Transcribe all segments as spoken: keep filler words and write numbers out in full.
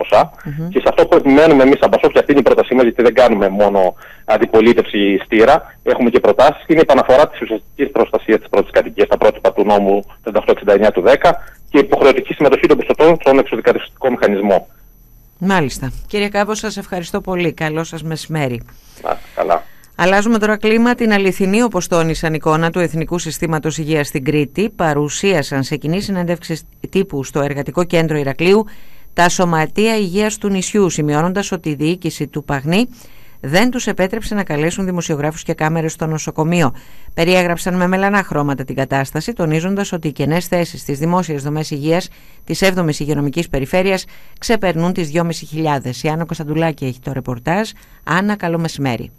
ποσά. Mm-hmm. Και σε αυτό που επιμένουμε εμείς σαν Πασόκ, και αυτή είναι η πρότασή μας, γιατί δεν κάνουμε μόνο αντιπολίτευση στήρα, έχουμε και προτάσεις, είναι η επαναφορά της ουσιαστικής προστασίας της πρώτης κατοικίας, τα πρότυπα του νόμου τριάντα οκτώ εξήντα εννιά του δέκα και υποχρεωτική συμμετοχή των πιστωτών στον εξοδικαστικό μηχανισμό. Μάλιστα. Κύριε Κάπο, σας ευχαριστώ πολύ. Καλό σας μεσημέρι. Να, καλά. Αλλάζουμε τώρα κλίμα. Την αληθινή, όπως τόνισαν, εικόνα του Εθνικού Συστήματος Υγείας στην Κρήτη παρουσίασαν σε κοινή συνέντευξη τύπου στο Εργατικό Κέντρο Ηρακλείου τα Σωματεία Υγείας του νησιού, σημειώνοντας ότι η διοίκηση του Παγνή δεν τους επέτρεψε να καλέσουν δημοσιογράφους και κάμερες στο νοσοκομείο. Περιέγραψαν με μελανά χρώματα την κατάσταση, τονίζοντας ότι οι κενές θέσεις στις δημόσιες δομές υγείας της έβδομης υγειονομικής περιφέρειας ξεπερνούν τις δυόμισι χιλιάδες. Η Άννα Κωνσταντουλάκη έχει το ρεπορτάζ. Άννα, καλό μεσημέρι.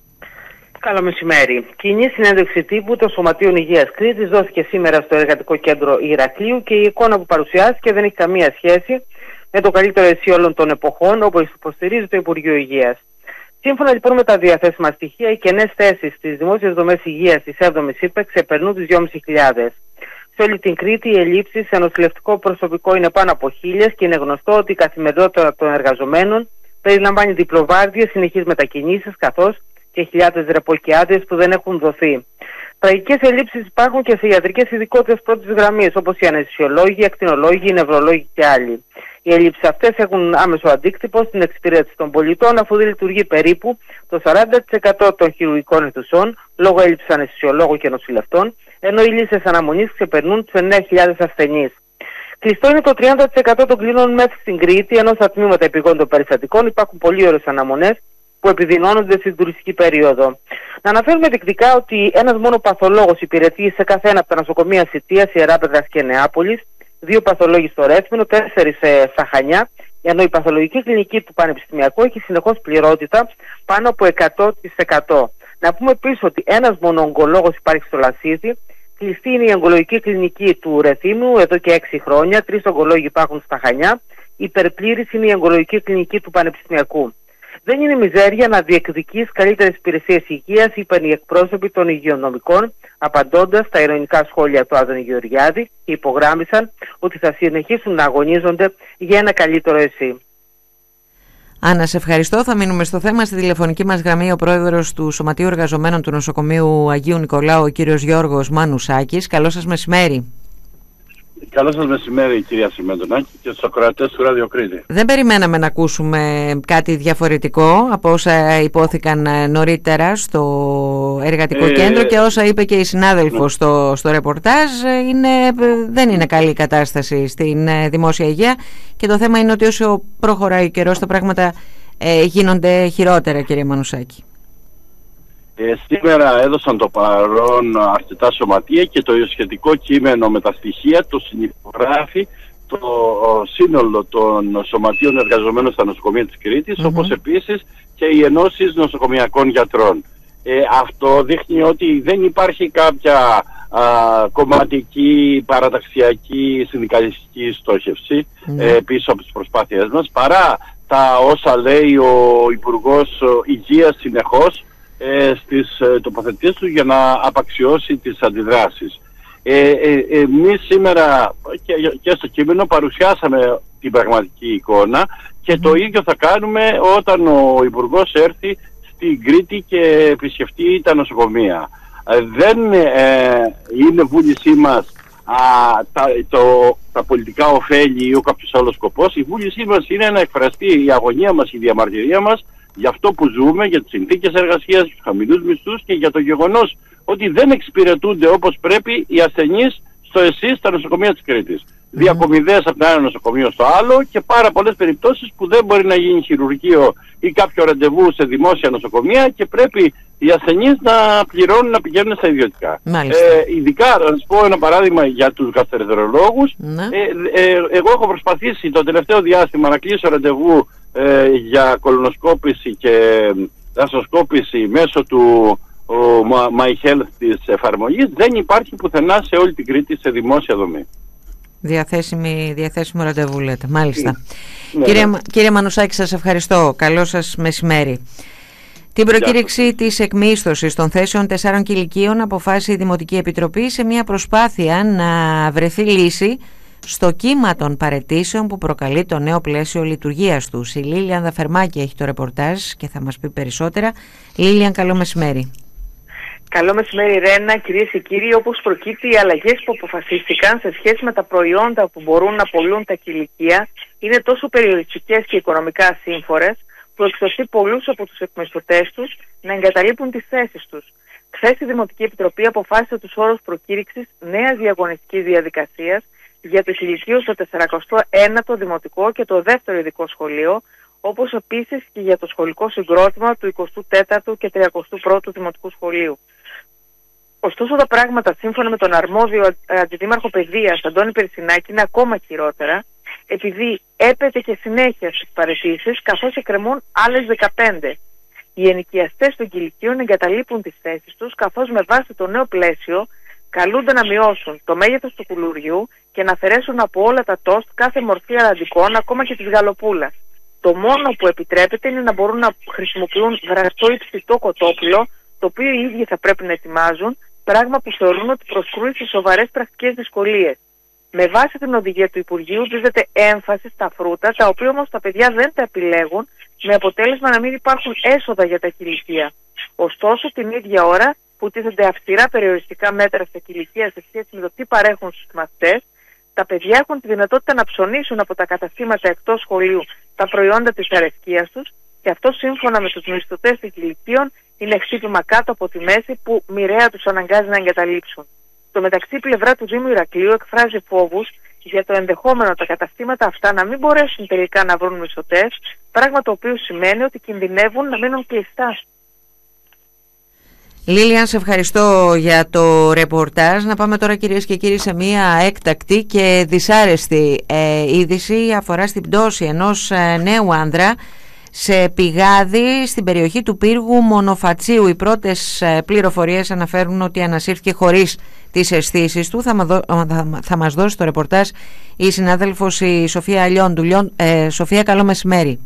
Καλό μεσημέρι. Κοινή συνέντευξη τύπου των Σωματείων Υγείας Κρήτης δόθηκε σήμερα στο Εργατικό Κέντρο Ηρακλείου και η εικόνα που παρουσιάστηκε δεν έχει καμία σχέση με το καλύτερο εσύ όλων των εποχών, όπως υποστηρίζει το Υπουργείο Υγείας. Σύμφωνα λοιπόν με τα διαθέσιμα στοιχεία, οι κενές θέσεις στις δημόσιες δομές υγείας της έβδομης ΥΠΕ ξεπερνούν τις δυόμισι χιλιάδες. Σε όλη την Κρήτη, οι ελλείψεις σε νοσηλευτικό προσωπικό είναι πάνω από χίλιες και είναι γνωστό ότι η καθημερινότητα των εργαζομένων περιλαμβάνει διπλοβάρδιες, συνεχείς μετακινήσεις, καθώς και χιλιάδες ρεπό και άδειες που δεν έχουν δοθεί. Τραγικές ελλείψεις υπάρχουν και σε ιατρικές ειδικότητες πρώτης γραμμής, όπως οι αναισθησιολόγοι, οι ακτινολόγοι, οι νευρολόγοι και άλλοι. Οι ελλείψεις αυτές έχουν άμεσο αντίκτυπο στην εξυπηρέτηση των πολιτών, αφού δεν λειτουργεί περίπου το σαράντα τοις εκατό των χειρουργικών αιθουσών λόγω έλλειψης αναισθησιολόγων και νοσηλευτών, ενώ οι λίστες αναμονής ξεπερνούν τους εννέα χιλιάδες ασθενείς. Κλειστό είναι το τριάντα τοις εκατό των κλινών μεθ στην Κρήτη, ενώ στα τμήματα επιγόντων περιστατικών υπάρχουν πολύ ώρες αναμονές που επιδεινώνονται στην τουριστική περίοδο. Να αναφέρουμε δεικτικά ότι ένας μόνο παθολόγος υπηρετεί σε κάθε ένα από τα νοσοκομεία Σιτίας, Ιεράπετρας και Νεάπολης, δύο παθολόγοι στο Ρέθμινο, τέσσερις στα Χανιά, ενώ η παθολογική κλινική του Πανεπιστημιακού έχει συνεχώς πληρότητα πάνω από εκατό τοις εκατό. Να πούμε επίσης ότι ένας μόνο ογκολόγος υπάρχει στο Λασίδι, κλειστή είναι η ογκολογική κλινική του Ρεθύμνου εδώ και έξι χρόνια, τρεις ογκολόγοι υπάρχουν στα Χανιά, υπερπλήρης είναι η ογκολογική κλινική του Πανεπιστημιακού. Δεν είναι μιζέρια να διεκδικείς καλύτερες υπηρεσίες υγείας, είπαν οι εκπρόσωποι των υγειονομικών, απαντώντας στα ειρωνικά σχόλια του Άδωνη Γεωργιάδη, και υπογράμμισαν ότι θα συνεχίσουν να αγωνίζονται για ένα καλύτερο εσύ. Άννα, σε ευχαριστώ. Θα μείνουμε στο θέμα. Στη τηλεφωνική μας γραμμή ο πρόεδρος του Σωματείου Εργαζομένων του Νοσοκομείου Αγίου Νικολάου, ο κύριος Γιώργος Μανουσάκης. Καλό σας μεσημέρι. Καλό σας μεσημέρη, κυρία Σημέντονάκη, και στους ακροατές του Ράδιο Κρήτη. Δεν περιμέναμε να ακούσουμε κάτι διαφορετικό από όσα υπόθηκαν νωρίτερα στο εργατικό ε, κέντρο και όσα είπε και η συνάδελφος ναι. στο, στο ρεπορτάζ. Είναι, δεν είναι καλή η κατάσταση στην δημόσια υγεία και το θέμα είναι ότι όσο προχωράει ο καιρός τα πράγματα ε, γίνονται χειρότερα, κύριε Μανουσάκη. Ε, σήμερα έδωσαν το παρόν αρκετά σωματεία και το σχετικό κείμενο με τα στοιχεία το συνυπογράφει το σύνολο των σωματείων εργαζομένων στα νοσοκομεία της Κρήτης, mm-hmm. όπως επίσης και οι ενώσεις νοσοκομιακών γιατρών. Ε, αυτό δείχνει ότι δεν υπάρχει κάποια α, κομματική, παραταξιακή, συνδικαλιστική στόχευση mm-hmm. ε, πίσω από τις προσπάθειές μας, παρά τα όσα λέει ο Υπουργός Υγείας συνεχώς Ε, στις ε, τοποθετήσεις του για να απαξιώσει τις αντιδράσεις. Ε, ε, εμείς σήμερα και, και στο κείμενο παρουσιάσαμε την πραγματική εικόνα και mm. το ίδιο θα κάνουμε όταν ο Υπουργός έρθει στην Κρήτη και επισκεφτεί τα νοσοκομεία. Ε, δεν ε, είναι βούλησή μας α, τα, το, τα πολιτικά ωφέλη ή ο κάποιος άλλος σκοπός. Η βούλησή μας είναι να εκφραστεί η αγωνία μας, η διαμαρτυρία μας για αυτό που ζούμε, για τις συνθήκες εργασίας, για τους χαμηλούς μισθούς και για το γεγονός ότι δεν εξυπηρετούνται όπως πρέπει οι ασθενείς στο ΕΣΥ στα νοσοκομεία της Κρήτης. Mm-hmm. Διακομιδές από το ένα νοσοκομείο στο άλλο και πάρα πολλές περιπτώσεις που δεν μπορεί να γίνει χειρουργείο ή κάποιο ραντεβού σε δημόσια νοσοκομεία και πρέπει οι ασθενείς να πληρώνουν να πηγαίνουν στα ιδιωτικά. Ε, ειδικά, να σας πω ένα παράδειγμα για τους γαστρεντερολόγους. Mm-hmm. Ε, ε, εγώ έχω προσπαθήσει το τελευταίο διάστημα να κλείσω ραντεβού ε, για κολονοσκόπηση και δασοσκόπηση μέσω του ο My Health της εφαρμογής. Δεν υπάρχει πουθενά σε όλη την Κρήτη σε δημόσια δομή. Διαθέσιμη, διαθέσιμο ραντεβού λέτε. Μάλιστα. Ναι, κύριε, ναι. κύριε Μανουσάκη, σας ευχαριστώ. Καλό σας μεσημέρι. Την προκήρυξη της εκμίσθωσης των θέσεων τεσσάρων κηλικίων αποφάσισε η Δημοτική Επιτροπή σε μια προσπάθεια να βρεθεί λύση στο κύμα των παραιτήσεων που προκαλεί το νέο πλαίσιο λειτουργίας τους. Η Λίλιαν Δαφερμάκη έχει το ρεπορτάζ και θα μας πει περισσότερα. Λίλιαν, καλό μεσημέρι. Καλό μεσημέρι, Ρένα. Κυρίες και κύριοι, όπως προκύπτει, οι αλλαγές που αποφασίστηκαν σε σχέση με τα προϊόντα που μπορούν να πωλούν τα κηλικεία είναι τόσο περιοριστικές και οικονομικά ασύμφορες που εξωθεί πολλούς από τους εκμισθωτές τους να εγκαταλείπουν τις θέσεις τους. Χθες η Δημοτική Επιτροπή αποφάσισε τους όρους προκήρυξης νέας διαγωνιστικής διαδικασίας για τους ηλικίους στο τεσσαρακοστό ένατο Δημοτικό και το δεύτερο ειδικό σχολείο, όπως επίσης και για το σχολικό συγκρότημα του εικοστού τέταρτου και τριακοστού πρώτου Δημοτικού Σχολείου. Ωστόσο, τα πράγματα σύμφωνα με τον αρμόδιο Αντιδήμαρχο Παιδείας, Αντώνη Περσινάκη, είναι ακόμα χειρότερα, επειδή έπεται και συνέχεια στις παραιτήσεις, καθώς εκκρεμούν άλλες δεκαπέντε. Οι ενοικιαστές των κηλικίων εγκαταλείπουν τις θέσεις τους, καθώς με βάση το νέο πλαίσιο καλούνται να μειώσουν το μέγεθος του κουλουριού και να αφαιρέσουν από όλα τα τόστ κάθε μορφή αραντικών, ακόμα και της γαλοπούλας. Το μόνο που επιτρέπεται είναι να μπορούν να χρησιμοποιούν βραστό ή ψητό κοτόπουλο, το οποίο οι ίδιοι θα πρέπει να ετοιμάζουν, πράγμα που θεωρούν ότι προσκρούει σε σοβαρές πρακτικές δυσκολίες. Με βάση την οδηγία του Υπουργείου δίδεται έμφαση στα φρούτα, τα οποία όμως τα παιδιά δεν τα επιλέγουν, με αποτέλεσμα να μην υπάρχουν έσοδα για τα κηλικεία. Ωστόσο, την ίδια ώρα που τίθενται αυστηρά περιοριστικά μέτρα στα κηλικεία σε σχέση με το τι παρέχουν στους μαθητές, τα παιδιά έχουν τη δυνατότητα να ψωνίσουν από τα καταστήματα εκτός σχολείου τα προϊόντα της αρεσκίας τους, και αυτό σύμφωνα με τους μισθωτές των κηλικείων είναι χτύπημα κάτω από τη μέση που μοιραία τους αναγκάζει να εγκαταλείψουν. Στο μεταξύ, η πλευρά του Δήμου Ηρακλείου εκφράζει φόβους για το ενδεχόμενο τα καταστήματα αυτά να μην μπορέσουν τελικά να βρουν μισθωτές, πράγμα το οποίο σημαίνει ότι κινδυνεύουν να μείνουν κλειστά. Λίλιαν, σε ευχαριστώ για το ρεπορτάζ. Να πάμε τώρα, κυρίες και κύριοι, σε μια έκτακτη και δυσάρεστη ε, είδηση. Αφορά στην πτώση ενός ε, νέου άνδρα σε πηγάδι στην περιοχή του πύργου Μονοφατσίου. Οι πρώτες ε, πληροφορίες αναφέρουν ότι ανασύρθηκε χωρίς τις αισθήσεις του. Θα, μα δω, θα, θα μας δώσει το ρεπορτάζ η συνάδελφος η Σοφία Αλιόντου. Ε, Σοφία, καλό μεσημέρι.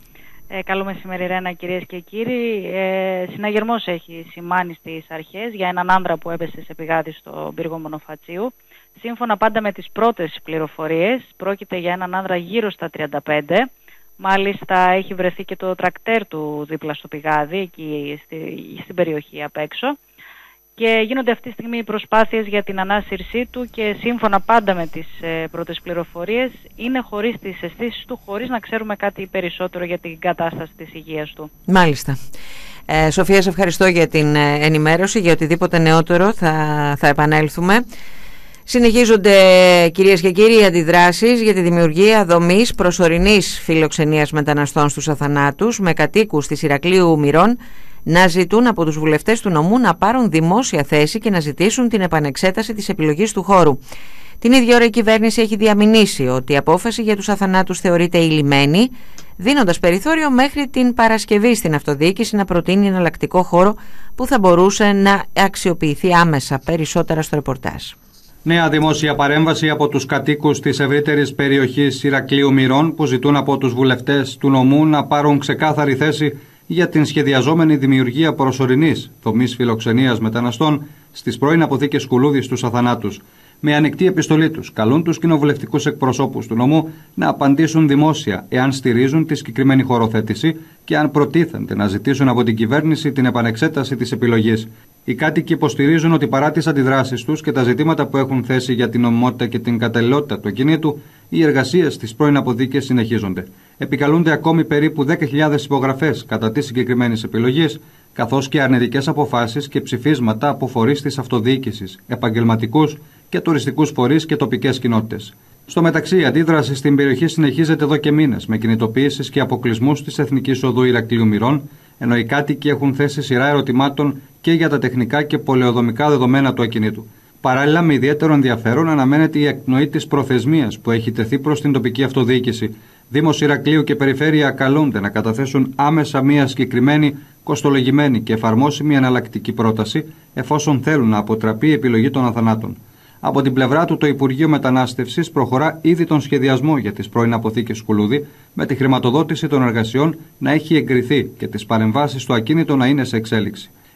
Ε, καλό μεσημέρι, Ρένα, κυρίες και κύριοι. Ε, συναγερμός έχει σημάνει στις αρχές για έναν άνδρα που έπεσε σε πηγάδι στο πύργο Μονοφατσίου. Σύμφωνα πάντα με τις πρώτες πληροφορίες, πρόκειται για έναν άνδρα γύρω στα τριάντα πέντε. Μάλιστα έχει βρεθεί και το τρακτέρ του δίπλα στο πηγάδι, εκεί στη, στην περιοχή απ' έξω. Και γίνονται αυτή τη στιγμή προσπάθειες για την ανάσυρσή του και σύμφωνα πάντα με τις ε, πρώτες πληροφορίες είναι χωρίς τις αισθήσεις του, χωρίς να ξέρουμε κάτι περισσότερο για την κατάσταση της υγείας του. Μάλιστα. Ε, Σοφία, σε ευχαριστώ για την ε, ενημέρωση. Για οτιδήποτε νεότερο θα, θα επανέλθουμε. Συνεχίζονται, κυρίες και κύριοι, οι αντιδράσεις για τη δημιουργία δομής προσωρινής φιλοξενίας μεταναστών στους Αθανάτους, με κατοίκους της Ηρακλείου Μυρών να ζητούν από τους βουλευτές του νομού να πάρουν δημόσια θέση και να ζητήσουν την επανεξέταση της επιλογής του χώρου. Την ίδια ώρα η κυβέρνηση έχει διαμηνήσει ότι η απόφαση για τους Αθανάτους θεωρείται ηλυμένη, δίνοντας περιθώριο μέχρι την Παρασκευή στην αυτοδιοίκηση να προτείνει εναλλακτικό χώρο που θα μπορούσε να αξιοποιηθεί άμεσα. Περισσότερα στο ρεπορτάζ. Νέα δημόσια παρέμβαση από τους κατοίκους της ευρύτερης περιοχής Ηρακλείου Μυρών που ζητούν από τους βουλευτές του νομού να πάρουν ξεκάθαρη θέση για την σχεδιαζόμενη δημιουργία προσωρινής δομής φιλοξενίας μεταναστών στις πρώην αποθήκες Κουλούδη στους Αθανάτους. Με ανοιχτή επιστολή τους, καλούν τους κοινοβουλευτικούς εκπροσώπους του νομού να απαντήσουν δημόσια εάν στηρίζουν τη συγκεκριμένη χωροθέτηση και αν προτίθενται να ζητήσουν από την κυβέρνηση την επανεξέταση της επιλογής. Οι κάτοικοι υποστηρίζουν ότι παρά τις αντιδράσεις τους και τα ζητήματα που έχουν θέσει για την νομιμότητα και την καταλληλότητα του ακινήτου, οι εργασίες στις πρώην αποθήκες συνεχίζονται. Επικαλούνται ακόμη περίπου δέκα χιλιάδες υπογραφές κατά της συγκεκριμένης επιλογής, καθώς και αρνητικές αποφάσεις και ψηφίσματα από φορείς της αυτοδιοίκησης, επαγγελματικούς και τουριστικούς φορείς και τοπικές κοινότητες. Στο μεταξύ, η αντίδραση στην περιοχή συνεχίζεται εδώ και μήνες, με κινητοποιήσεις και αποκλεισμούς της Εθνικής Οδού Ηρακλείου Μυρών, ενώ οι κάτοικοι έχουν θέσει σειρά ερωτημάτων και για τα τεχνικά και πολεοδομικά δεδομένα του ακινήτου. Παράλληλα, με ιδιαίτερο ενδιαφέρον αναμένεται η εκπνοή της προθεσμίας που έχει τεθεί προς την τοπική αυτοδιοίκηση. Δήμος Ηρακλείου και Περιφέρεια καλούνται να καταθέσουν άμεσα μια συγκεκριμένη, κοστολογημένη και εφαρμόσιμη εναλλακτική πρόταση, εφόσον θέλουν να αποτραπεί η επιλογή των Αθανάτων. Από την πλευρά του, το Υπουργείο Μετανάστευσης προχωρά ήδη τον σχεδιασμό για τις πρώην αποθήκες Κουλούδη, με τη χρηματοδότηση των εργασιών να έχει εγκριθεί και τις παρεμβάσεις στο ακίνητο να είναι σε εξέλιξη.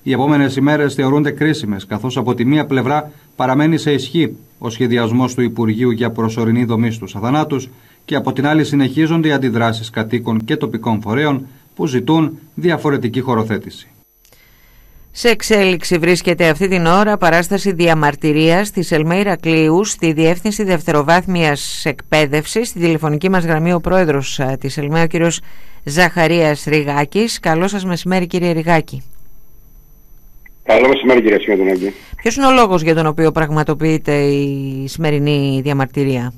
Οι επόμενες ημέρες θεωρούνται κρίσιμες, καθώς από τη μία πλευρά παραμένει σε ισχύ ο σχεδιασμός του Υπουργείου για προσωρινή δομή στους αθανάτους και από την άλλη συνεχίζονται οι αντιδράσεις κατοίκων και τοπικών φορέων που ζητούν διαφορετική χωροθέτηση. Σε εξέλιξη βρίσκεται αυτή την ώρα παράσταση διαμαρτυρίας της ΕΛΜΕ Ηρακλείου στη Διεύθυνση Δευτεροβάθμιας Εκπαίδευσης. Στη τηλεφωνική μας γραμμή ο πρόεδρος της ΕΛΜΕ, ο κύριος Ζαχαρίας Ριγάκης. Καλό σας μεσημέρι, κύριε Ριγάκη. Καλό μεσημέρι, κύριε Σμιωτονάκη. Ποιος είναι ο λόγος για τον οποίο πραγματοποιείται η σημερινή διαμαρτυρία?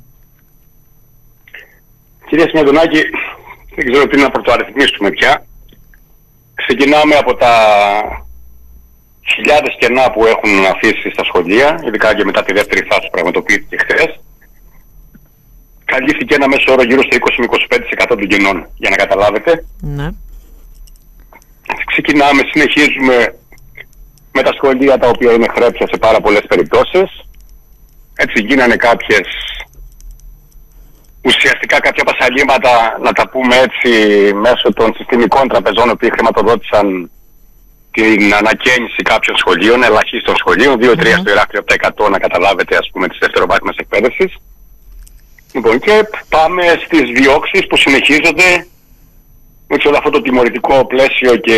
Κύριε Σμιωτονάκη, δεν ξέρω τι να πρωτοαριθμίσουμε πια. Ξεκινάμε από τα χιλιάδες κενά που έχουν αφήσει στα σχολεία, ειδικά και μετά τη δεύτερη φάση που πραγματοποιήθηκε χθες. Καλύφθηκε ένα μέσο όρο γύρω στο είκοσι με είκοσι πέντε τοις εκατό των κενών, για να καταλάβετε. Ναι. Ξεκινάμε, συνεχίζουμε με τα σχολεία τα οποία είναι χρέψια σε πάρα πολλές περιπτώσεις. Έτσι γίνανε κάποιες, ουσιαστικά κάποια πασαλήματα, να τα πούμε έτσι, μέσω των συστημικών τραπεζών, οι οποίοι χρηματοδότησαν την ανακαίνιση κάποιων σχολείων, ελαχίστων σχολείων, δύο τρία mm-hmm. στο Ηράκλειο από τα εκατό, να καταλάβετε, ας πούμε, της δευτεροβάθμιας εκπαίδευσης. Λοιπόν, και πάμε στις διώξεις που συνεχίζονται με όλο αυτό το τιμωρητικό πλαίσιο και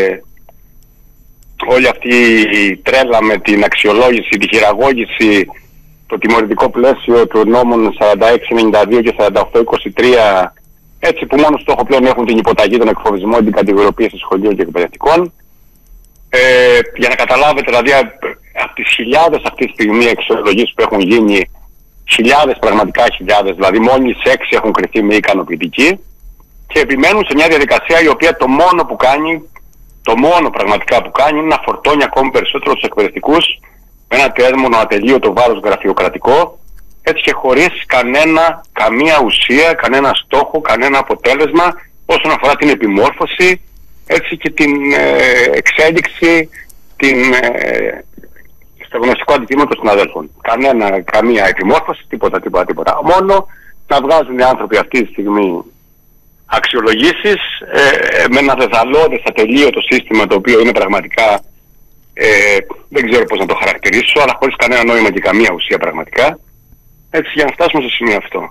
όλη αυτή η τρέλα με την αξιολόγηση, τη χειραγώγηση, το τιμωρητικό πλαίσιο του νόμων σαράντα έξι ενενήντα δύο και σαράντα οκτώ είκοσι τρία, έτσι που μόνο στόχο πλέον έχουν την υποταγή, των εκφοβισμών, την κατηγοριοποίηση σχολείων και εκπαιδευτικών. Ε, για να καταλάβετε, δηλαδή, από τις χιλιάδες αυτή τη στιγμή αξιολογήσεις που έχουν γίνει, χιλιάδες, πραγματικά χιλιάδες, δηλαδή μόνοι σε έξι έχουν κριθεί με ικανοποιητική και επιμένουν σε μια διαδικασία η οποία το μόνο που κάνει, το μόνο πραγματικά που κάνει είναι να φορτώνει ακόμη περισσότερο τους εκπαιδευτικούς με ένα τέρμονο ατελείωτο βάρος γραφειοκρατικό, έτσι και χωρίς κανένα, καμία ουσία, κανένα στόχο, κανένα αποτέλεσμα όσον αφορά την επιμόρφωση, έτσι και την ε, εξέλιξη, την, ε, στο γνωστικό αντικείμενο των συναδέλφων. Κανένα, καμία επιμόρφωση, τίποτα, τίποτα, τίποτα. Μόνο να βγάζουν οι άνθρωποι αυτή τη στιγμή αξιολογήσεις ε, με ένα δεδαλώδες ατελείωτο σύστημα, το οποίο είναι πραγματικά, ε, δεν ξέρω πώς να το χαρακτηρίσω, αλλά χωρίς κανένα νόημα και καμία ουσία πραγματικά, έτσι, για να φτάσουμε στο σημείο αυτό.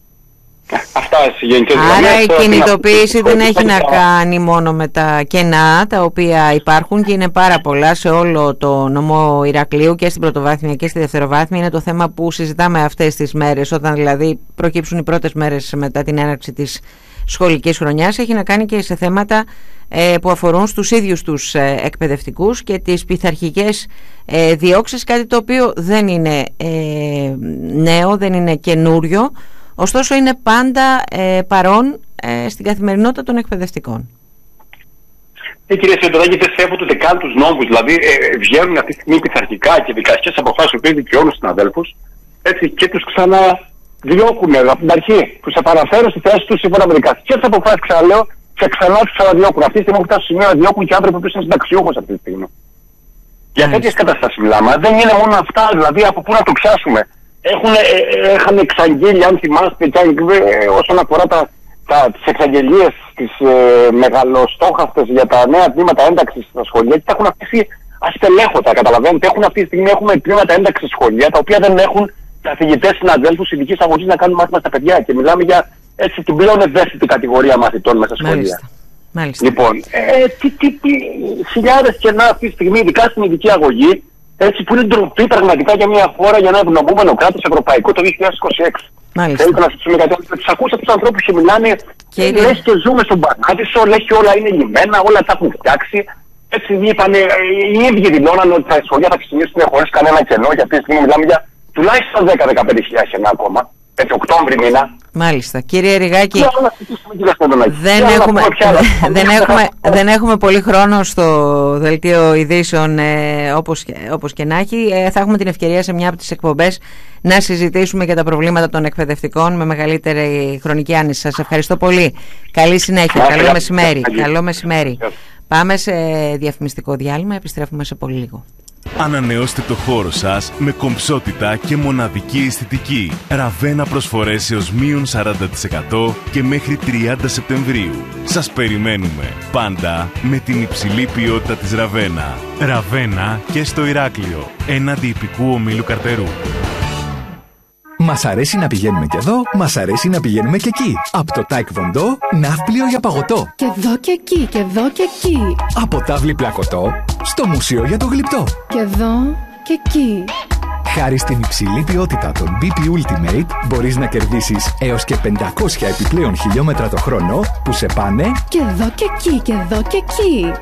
Αυτά στις γενικές γραμμές. Άρα η κινητοποίηση δεν έχει να κάνει μόνο με τα κενά τα οποία υπάρχουν και είναι πάρα πολλά σε όλο το νομό Ηρακλείου και στην πρωτοβάθμια και στη δευτεροβάθμια. Είναι το θέμα που συζητάμε αυτές τις μέρες, όταν δηλαδή προκύψουν οι πρώτες μέρες μετά την έναρξη της σχολικής χρονιάς. Έχει να κάνει και σε θέματα ε, που αφορούν στους ίδιους τους ε, εκπαιδευτικούς και τις πειθαρχικές ε, διώξεις, κάτι το οποίο δεν είναι ε, νέο, δεν είναι καινούριο. Ωστόσο είναι πάντα ε, παρόν ε, στην καθημερινότητα των εκπαιδευτικών. Ε, κυρία Σιωτονάκη, δεν σέβονται ούτε καν τους νόμους. Δηλαδή ε, βγαίνουν αυτή τη στιγμή πειθαρχικά και δικαστικές αποφάσεις που δικαιώνουν στους συναδέλφους, έτσι, και τους ξαναδιώκουν από την αρχή. Τους επαναφέρουν στη θέση τους σύμφωνα με δικαστικές αποφάσεις, ξαναλέω, και ξανά τους ξαναδιώκουν. Αυτή τη στιγμή έχουν φτάσει στο σημείο να διώκουν και άνθρωποι που είναι συνταξιούχος αυτή τη στιγμή. Για τέτοιες καταστάσεις μιλάμε. Δεν είναι μόνο αυτά, δηλαδή από πού να το πιάσουμε. Έχουν, ε, είχαν εξαγγείλει, αν θυμάστε, ε, όσον αφορά τα, τα, τις εξαγγελίες, τις ε, μεγαλοστόχαυτες για τα νέα τμήματα ένταξης στα σχολεία, και τα έχουν αφήσει αστελέχωτα, καταλαβαίνετε. Έχουν αυτή τη στιγμή έχουμε τμήματα ένταξης σχολεία, τα οποία δεν έχουν καθηγητές συναδέλφους ειδικής αγωγής να κάνουν μάθημα στα παιδιά. Και μιλάμε για έτσι την πλέον ευαίσθητη κατηγορία μαθητών μέσα στα σχολεία. Μάλιστα. Μάλιστα. Λοιπόν, ε, τι, τι, τι, χιλιάδες κενά αυτή τη στιγμή, ειδικά στην ειδική αγωγή, έτσι, που είναι ντροπή πραγματικά για μια χώρα, για ένα ευνομούμενο κράτος ευρωπαϊκό το δύο χιλιάδες είκοσι έξι. Μάλιστα. Θέλω να σας κάτι. Τους ακούσα τους ανθρώπους και μιλάνε, και λες και ζούμε στον Παράδεισο, λες και όλα είναι λιμένα, όλα τα έχουν φτιάξει. Έτσι είπανε, οι ίδιοι δηλώναν ότι τα σχολεία θα ξεκινήσουν χωρίς κανένα κενό, γιατί αυτή τη στιγμή μιλάμε για τουλάχιστον δέκα με δεκαπέντε χιλιάδες κενά ακόμα. Έτσι, Οκτώβρη μήνα. Μάλιστα. Κύριε Ριγάκη, δεν έχουμε, δεν, έχουμε, δεν έχουμε πολύ χρόνο στο δελτίο ειδήσεων, ε, όπως, όπως και να έχει. Ε, θα έχουμε την ευκαιρία σε μια από τις εκπομπές να συζητήσουμε για τα προβλήματα των εκπαιδευτικών με μεγαλύτερη χρονική άνεση. Σας ευχαριστώ πολύ. Καλή συνέχεια. Καλό μεσημέρι. Καλό μεσημέρι. Πάμε σε διαφημιστικό διάλειμμα. Επιστρέφουμε σε πολύ λίγο. Ανανεώστε το χώρο σας με κομψότητα και μοναδική αισθητική. Ραβένα προσφορές έως μείον σαράντα τοις εκατό και μέχρι τριάντα Σεπτεμβρίου. Σας περιμένουμε πάντα με την υψηλή ποιότητα της Ραβένα. Ραβένα και στο Ηράκλειο, έναντι υπηκού ομίλου Καρτερού. Μας αρέσει να πηγαίνουμε και εδώ, μας αρέσει να πηγαίνουμε και εκεί. Από το Taekwondo, ναύπλιο για παγωτό. Και εδώ και εκεί, και εδώ και εκεί. Από τάβλη πλακωτό, στο μουσείο για το γλυπτό. Και εδώ και εκεί. Χάρη στην υψηλή ποιότητα των μπι πι Ultimate, μπορείς να κερδίσεις έως και πεντακόσια επιπλέον χιλιόμετρα το χρόνο που σε πάνε και εδώ και εκεί, και εδώ και εκεί.